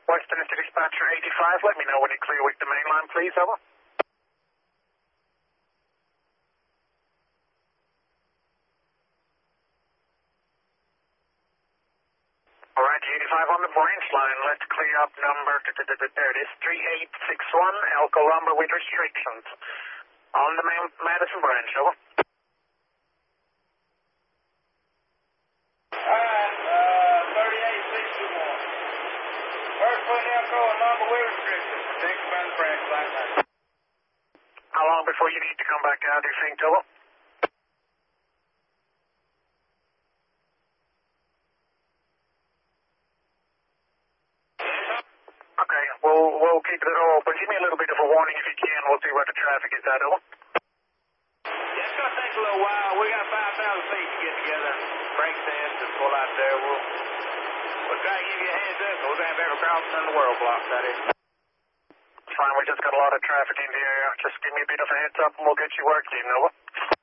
Westminster Dispatcher 85, let me know when you're clear with the main line, please, over. Alright, 85 on the branch line. Let's clear up number, there it is, 3861, Elko Lumber with restrictions. On the Madison branch, over. Alright, 3861. First one, Elko and Lumber with restrictions. Next one, branch line. How long before you need to come back out, do you think, Tobo? Okay, we'll keep it all open. Give me a little bit of a warning if you can. We'll see where the traffic is at, over. Yeah, it's going to take a little while. We got 5,000 feet to get together. Break test and pull out there. We'll try to give you a heads up. We're going to have every crossing in the world blocked, that is. Fine, we just got a lot of traffic in the area. Just give me a bit of a heads up and we'll get you working, over.